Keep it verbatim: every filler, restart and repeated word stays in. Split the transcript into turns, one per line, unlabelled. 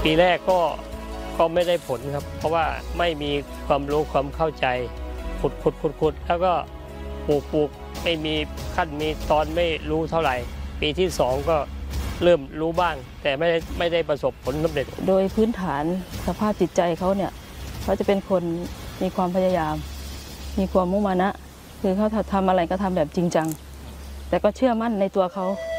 ปีแรกก็ก็ไม่ได้ผลครับเพราะว่าไม่มีความรู้ความเข้าใจขุดขุดขุดขุดแล้วก็ปลูกปลูกไม่มีขั้นมีตอนไม่รู้เท่าไหร่ปีที่สองก็เริ่มรู้บ้างแต่ไม่ได้ไม่ได้ประสบผลสำเร็จ
โดยพื้นฐานสภาพจิตใจเขาเนี่ยเขาจะเป็นคนมีความพยายามมีความมุ่งมานะคือเขาทำอะไรก็ทำแบบจริงจังแต่ก็เชื่อมั่นในตัวเขา